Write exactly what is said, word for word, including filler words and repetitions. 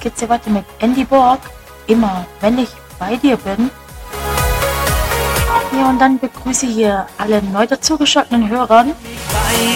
geht's hier weiter mit Andy Borg, immer wenn ich bei dir bin. Ja, und dann begrüße ich hier alle neu dazugeschalteten Hörern.